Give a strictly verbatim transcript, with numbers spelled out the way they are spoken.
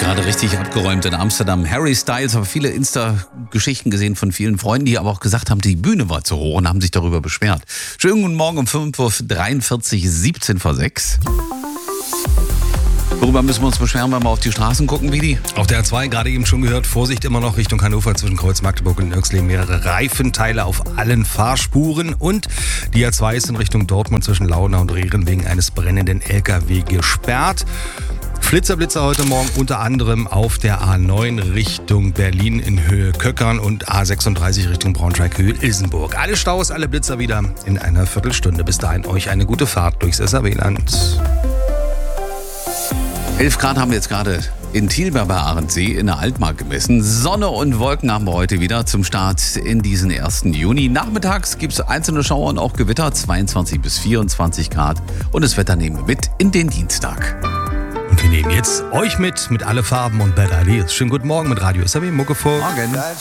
Gerade richtig abgeräumt in Amsterdam. Harry Styles, habe viele Insta-Geschichten gesehen von vielen Freunden, die aber auch gesagt haben, die Bühne war zu hoch und haben sich darüber beschwert. Schönen guten Morgen um fünf Uhr dreiundvierzig, siebzehn vor sechs. Worüber müssen wir uns beschweren, wenn wir auf die Straßen gucken, Vidi? Auf der A zwei, gerade eben schon gehört, Vorsicht immer noch Richtung Hannover zwischen Kreuz Magdeburg und Nürxleben. Mehrere Reifenteile auf allen Fahrspuren. Und die A zwei ist in Richtung Dortmund zwischen Launa und Rehren wegen eines brennenden L K W gesperrt. Flitzer-Blitzer heute Morgen unter anderem auf der A neun Richtung Berlin in Höhe Köckern und A sechsunddreißig Richtung Braunschweig-Höhe-Ilsenburg. Alle Staus, alle Blitzer wieder in einer Viertelstunde. Bis dahin euch eine gute Fahrt durchs S R W-Land. elf Grad haben wir jetzt gerade in Thielberg bei Arendsee in der Altmark gemessen. Sonne und Wolken haben wir heute wieder zum Start in diesen ersten Juni. Nachmittags gibt es einzelne Schauer und auch Gewitter, zweiundzwanzig bis vierundzwanzig Grad. Und das Wetter nehmen wir mit in den Dienstag. Und wir nehmen jetzt euch mit, mit alle Farben und Bad Ideas. Schönen guten Morgen mit Radio S R W Mucke vor. Morgen.